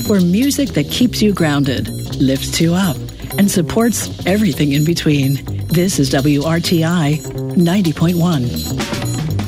for music that keeps you grounded, lifts you up, and supports everything in between. This is WRTI 90.1.